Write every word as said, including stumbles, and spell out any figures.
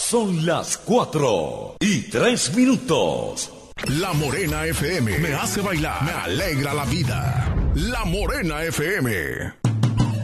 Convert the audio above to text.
Son las cuatro y tres minutos. La Morena F M me hace bailar, me alegra la vida. La Morena F M.